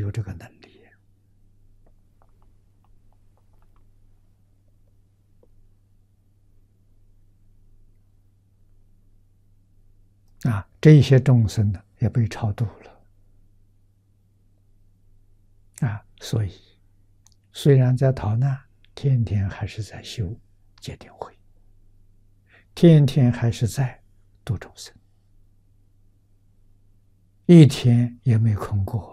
有这个能力。这些众生呢也被超度了。所以虽然在逃难，天天还是在修戒定慧，天天还是在度众生，一天也没空过。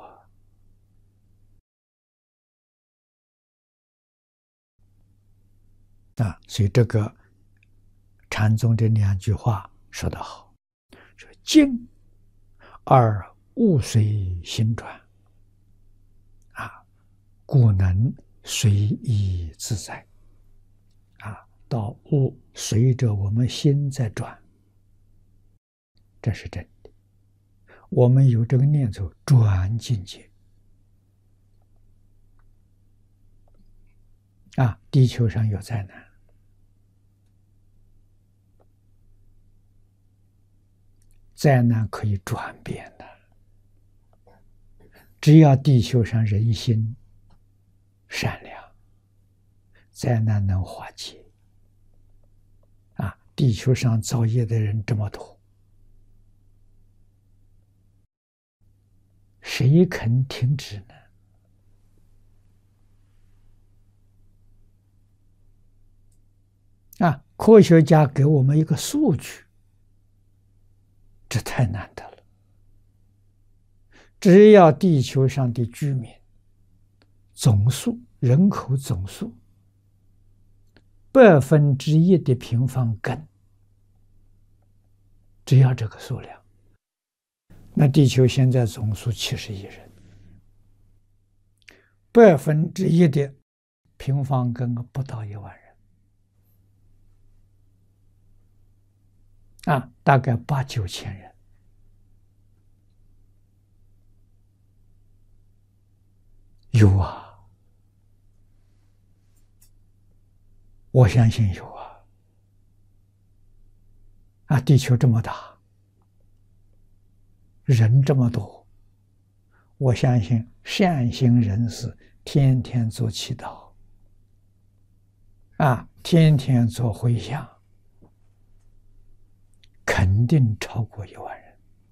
所以这个禅宗这2句话说得好，说静而物随心转，故能随意自在。到物随着我们心在转，这是真的。我们有这个念头转境界。地球上有灾难，灾难可以转变的，只要地球上人心善良，灾难能化解。地球上造业的人这么多，谁肯停止呢？科学家给我们一个数据，这太难得了。只要地球上的居民总数，人口总数1/1的平方根，只要这个数量，那地球现在总数70亿人，1/1的平方根不到1万人，大概8、9千人。有我相信有地球这么大，人这么多，我相信善心人士天天做祈祷，天天做回向，肯定超过1万人。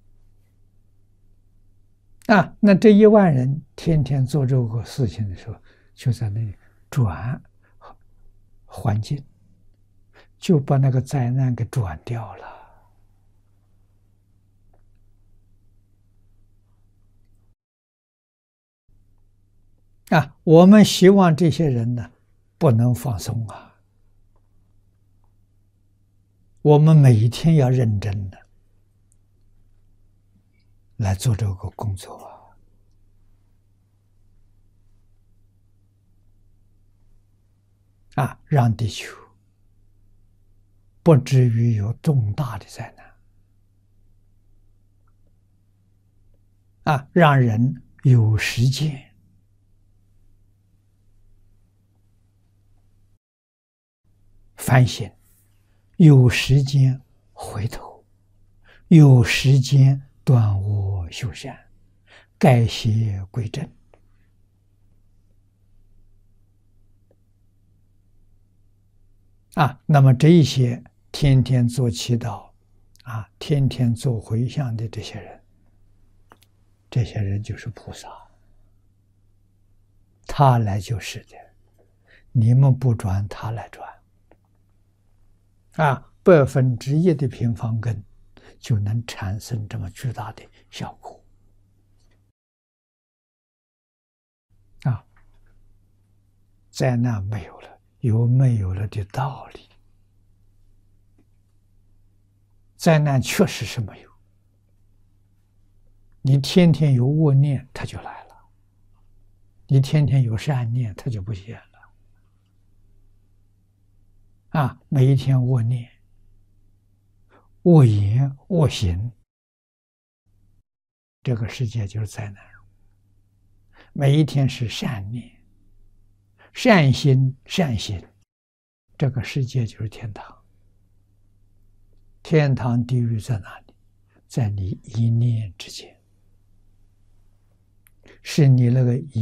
那这1万人天天做这个事情的时候，就在那里转环境，就把那个灾难给转掉了。我们希望这些人呢，不能放松我们每一天要认真的来做这个工作让地球不至于有重大的灾难让人有时间反省，有时间回头，有时间断恶修善，改邪归正。那么这一些天天做祈祷天天做回向的这些人就是菩萨，他来就是的，你们不转，他来转1/1的平方根就能产生这么巨大的效果灾难没有了，有没有了的道理。灾难确实是没有，你天天有恶念，它就来了；你天天有善念，它就不现了。每一天恶念、恶言、恶行，这个世界就是灾难；每一天是善念、善心、善行，这个世界就是天堂。天堂、地狱在哪里？在你一念之间。 是你那个